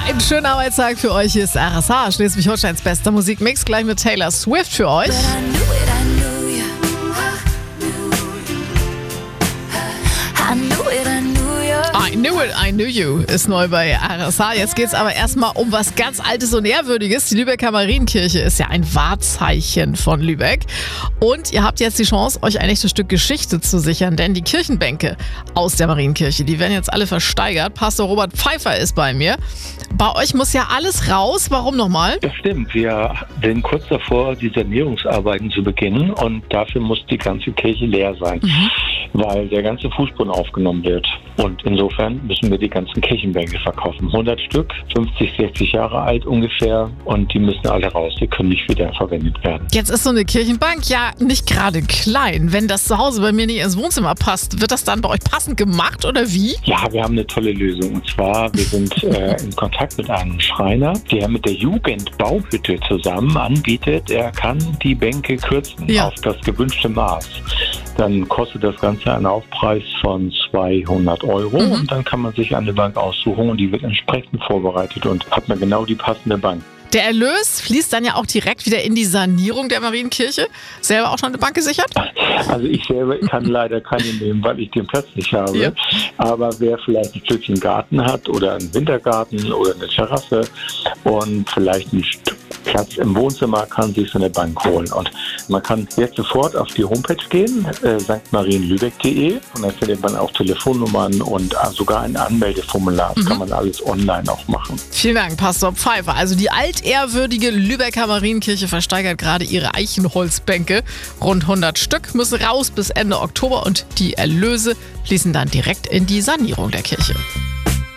Ein schöner Arbeitstag für euch. Hier ist RSH, Schleswig-Holsteins bester Musikmix, gleich mit Taylor Swift für euch. I Knew It, I Knew You ist neu bei RSH. Jetzt geht es aber erstmal um was ganz Altes und Ehrwürdiges. Die Lübecker Marienkirche ist ja ein Wahrzeichen von Lübeck. Und ihr habt jetzt die Chance, euch ein echtes Stück Geschichte zu sichern, denn die Kirchenbänke aus der Marienkirche, die werden jetzt alle versteigert. Pastor Robert Pfeiffer ist bei mir. Bei euch muss ja alles raus. Warum nochmal? Das stimmt. Wir sind kurz davor, die Sanierungsarbeiten zu beginnen und dafür muss die ganze Kirche leer sein, weil der ganze Fußboden aufgenommen wird. Und insofern müssen wir die ganzen Kirchenbänke verkaufen. 100 Stück, 50, 60 Jahre alt ungefähr und die müssen alle raus. Die können nicht wieder verwendet werden. Jetzt ist so eine Kirchenbank ja nicht gerade klein. Wenn das zu Hause bei mir nicht ins Wohnzimmer passt, wird das dann bei euch passend gemacht oder wie? Ja, wir haben eine tolle Lösung. Und zwar, wir sind in Kontakt mit einem Schreiner, der mit der Jugendbauhütte zusammen anbietet, er kann die Bänke kürzen auf das gewünschte Maß. Dann kostet das Ganze einen Aufpreis von 200 Euro und dann kann man sich eine Bank aussuchen und die wird entsprechend vorbereitet und hat man genau die passende Bank. Der Erlös fließt dann ja auch direkt wieder in die Sanierung der Marienkirche. Selber auch schon eine Bank gesichert? Also ich selber kann leider keine nehmen, weil ich den Platz nicht habe. Ja. Aber wer vielleicht ein Stückchen Garten hat oder einen Wintergarten oder eine Terrasse und vielleicht ein Stück Platz im Wohnzimmer, kann sich so eine Bank holen. Und man kann jetzt sofort auf die Homepage gehen, stmarienlübeck.de, und dann findet man auch Telefonnummern und sogar ein Anmeldeformular. Das kann man alles online auch machen. Vielen Dank, Pastor Pfeiffer. Also die altehrwürdige Lübecker Marienkirche versteigert gerade ihre Eichenholzbänke. Rund 100 Stück müssen raus bis Ende Oktober und die Erlöse fließen dann direkt in die Sanierung der Kirche.